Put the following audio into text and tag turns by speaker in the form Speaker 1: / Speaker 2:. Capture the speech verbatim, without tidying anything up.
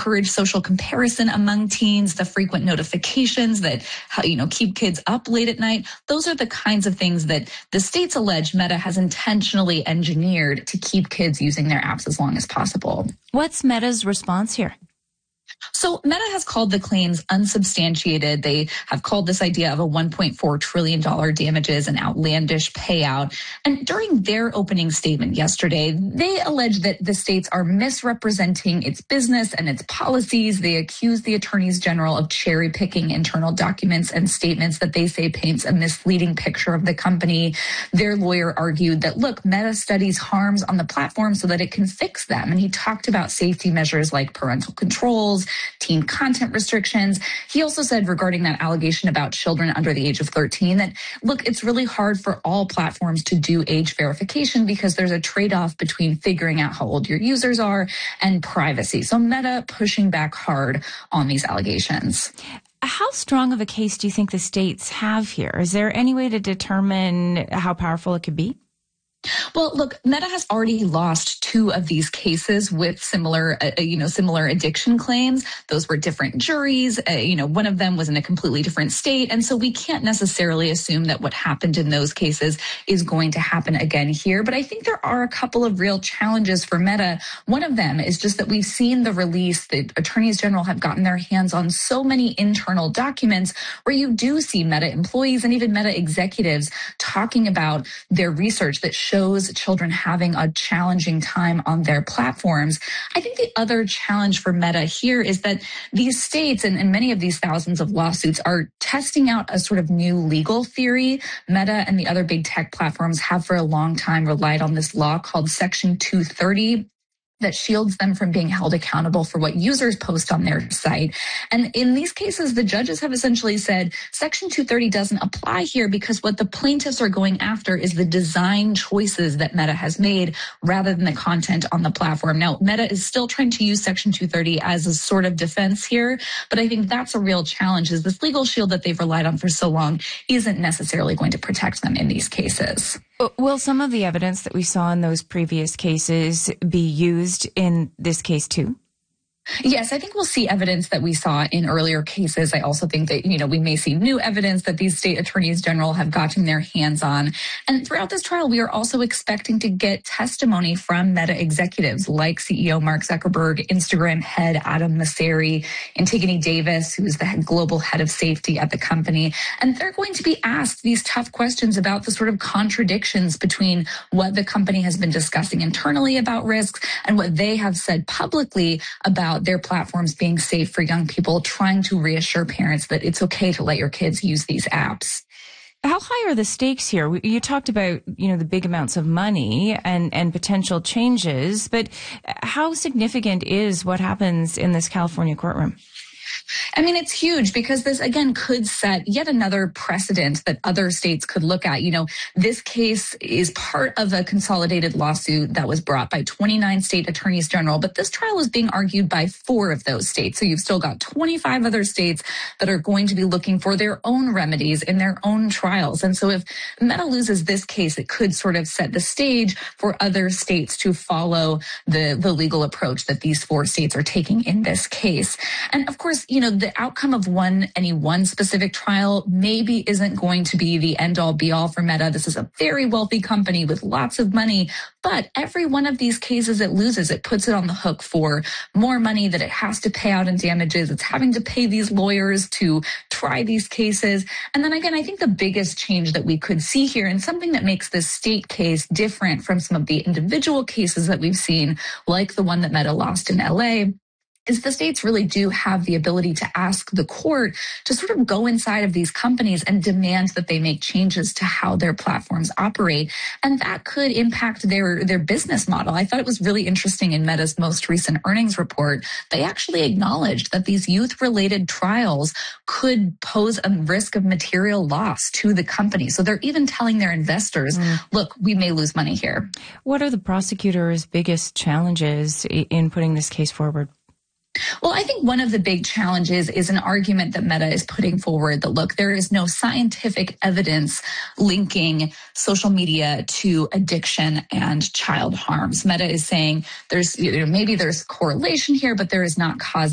Speaker 1: encourage social comparison among teens, the frequent notifications that, you know, keep kids up late at night. Those are the kinds of things that the states allege Meta has intentionally engineered to keep kids using their apps as long as possible.
Speaker 2: What's Meta's response here?
Speaker 1: So Meta has called the claims unsubstantiated. They have called this idea of a one point four trillion dollars damages an outlandish payout. And during their opening statement yesterday, they allege that the states are misrepresenting its business and its policies. They accuse the attorneys general of cherry picking internal documents and statements that they say paints a misleading picture of the company. Their lawyer argued that, look, Meta studies harms on the platform so that it can fix them. And he talked about safety measures like parental controls, teen content restrictions. He also said regarding that allegation about children under the age of thirteen that, look, it's really hard for all platforms to do age verification because there's a trade-off between figuring out how old your users are and privacy. So Meta pushing back hard on these allegations.
Speaker 2: How strong of a case do you think the states have here? Is there any way to determine how powerful it could be?
Speaker 1: Well, look, Meta has already lost two of these cases with similar, uh, you know, similar addiction claims. Those were different juries. Uh, you know, one of them was in a completely different state. And so we can't necessarily assume that what happened in those cases is going to happen again here. But I think there are a couple of real challenges for Meta. One of them is just that we've seen the release. The attorneys general have gotten their hands on so many internal documents where you do see Meta employees and even Meta executives talking about their research that shows shows children having a challenging time on their platforms. I think the other challenge for Meta here is that these states and, and many of these thousands of lawsuits are testing out a sort of new legal theory. Meta and the other big tech platforms have for a long time relied on this law called Section two thirty. That shields them from being held accountable for what users post on their site. And in these cases, the judges have essentially said Section two thirty doesn't apply here because what the plaintiffs are going after is the design choices that Meta has made rather than the content on the platform. Now, Meta is still trying to use Section two thirty as a sort of defense here, but I think that's a real challenge is this legal shield that they've relied on for so long isn't necessarily going to protect them in these cases.
Speaker 2: Will some of the evidence that we saw in those previous cases be used in this case too?
Speaker 1: Yes, I think we'll see evidence that we saw in earlier cases. I also think that, you know, we may see new evidence that these state attorneys general have gotten their hands on. And throughout this trial, we are also expecting to get testimony from Meta executives like C E O Mark Zuckerberg, Instagram head Adam Mosseri, Antigone Davis, who is the head, global head of safety at the company. And they're going to be asked these tough questions about the sort of contradictions between what the company has been discussing internally about risks and what they have said publicly about their platforms being safe for young people, trying to reassure parents that it's okay to let your kids use these apps.
Speaker 2: How high are the stakes here? You talked about, you know, the big amounts of money and, and potential changes, but how significant is what happens in this California courtroom?
Speaker 1: I mean, it's huge because this, again, could set yet another precedent that other states could look at. You know, this case is part of a consolidated lawsuit that was brought by twenty-nine state attorneys general, but this trial is being argued by four of those states. So you've still got twenty-five other states that are going to be looking for their own remedies in their own trials. And so if Meta loses this case, it could sort of set the stage for other states to follow the, the legal approach that these four states are taking in this case. And of course, you know, the outcome of one, any one specific trial maybe isn't going to be the end all be all for Meta. This is a very wealthy company with lots of money, but every one of these cases it loses, it puts it on the hook for more money that it has to pay out in damages. It's having to pay these lawyers to try these cases. And then again, I think the biggest change that we could see here and something that makes this state case different from some of the individual cases that we've seen, like the one that Meta lost in L A, is the states really do have the ability to ask the court to sort of go inside of these companies and demand that they make changes to how their platforms operate. And that could impact their, their business model. I thought it was really interesting in Meta's most recent earnings report. They actually acknowledged that these youth-related trials could pose a risk of material loss to the company. So they're even telling their investors, mm. look, we may lose money here.
Speaker 2: What are the prosecutors' biggest challenges in putting this case forward?
Speaker 1: Well, I think one of the big challenges is an argument that Meta is putting forward that, look, there is no scientific evidence linking social media to addiction and child harms. Meta is saying there's, you know, maybe there's correlation here, but there is not causation.